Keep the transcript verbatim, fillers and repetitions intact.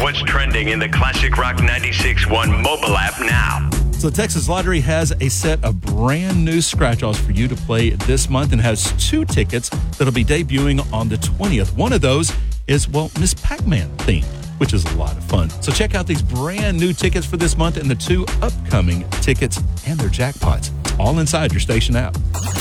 what's trending in the Classic Rock ninety-six point one mobile app now. So Texas Lottery has a set of brand new scratch-offs for you to play this month and has two tickets that'll be debuting on the twentieth. One of those is, well, Miss Pac-Man themed, which is a lot of fun. So check out these brand new tickets for this month and the two upcoming tickets and their jackpots, all inside your station app.